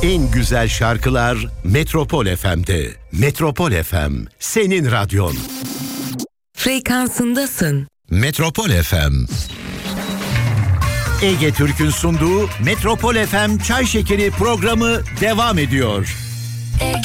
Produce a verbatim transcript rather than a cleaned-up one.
En güzel şarkılar Metropol F M'de. Metropol F M, senin radyon. Frekansındasın. Metropol F M. Ege Türk'ün sunduğu Metropol F M Çay Şekeri programı devam ediyor.